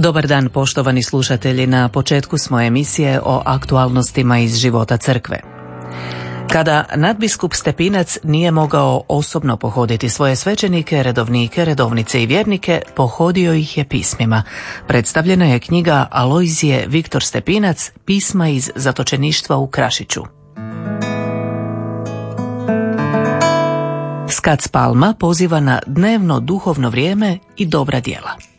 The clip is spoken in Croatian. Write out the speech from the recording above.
Dobar dan, poštovani slušatelji. Na početku smo emisije o aktualnostima iz života crkve. Kada nadbiskup Stepinac nije mogao osobno pohoditi svoje svećenike, redovnike, redovnice i vjernike, pohodio ih je pismima. Predstavljena je knjiga Alojzije Viktor Stepinac, Pisma iz zatočeništva u Krašiću. Skac Palma poziva na dnevno duhovno vrijeme i dobra djela.